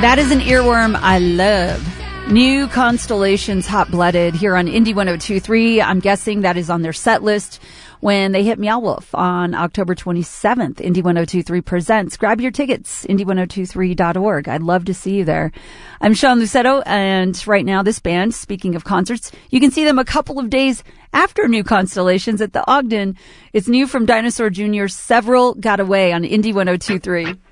That is an earworm I love. New Constellations, Hot Blooded, here on Indie 102.3. I'm guessing that is on their set list when they hit Meow Wolf on October 27th. Indie 102.3 presents. Grab your tickets, indie1023.org. I'd love to see you there. I'm Sean Lucetto, and right now this band, speaking of concerts, you can see them a couple of days after New Constellations at the Ogden. It's new from Dinosaur Jr. Several Got Away on Indie 102.3.